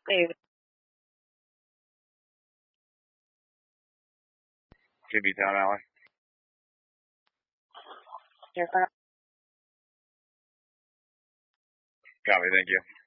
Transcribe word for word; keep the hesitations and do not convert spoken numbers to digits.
David. Should be Town Alley. You're fine. Copy, thank you.